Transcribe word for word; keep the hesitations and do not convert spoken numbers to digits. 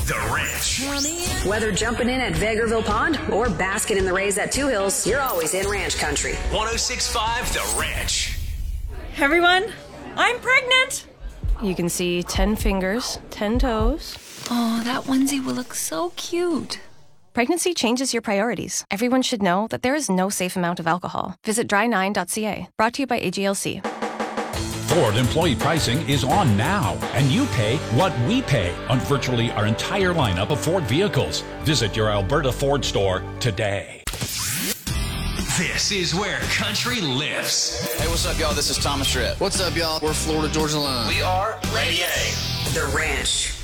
The Ranch. Whether jumping in at Vegreville Pond or basking in the rays at Two Hills, you're always in ranch country. one oh six point five The Ranch. Hey everyone, I'm pregnant. You can see ten fingers, ten toes. Oh, that onesie will look so cute. Pregnancy changes your priorities. Everyone should know that there is no safe amount of alcohol. Visit dry nine dot c a. Brought to you by A G L C. Ford employee pricing is on now, and you pay what we pay on virtually our entire lineup of Ford vehicles. Visit your Alberta Ford store today. This is where country lives. Hey, what's up, y'all? This is Thomas Tripp. What's up, y'all? We're Florida Georgia Line. We are Radio. The Ranch.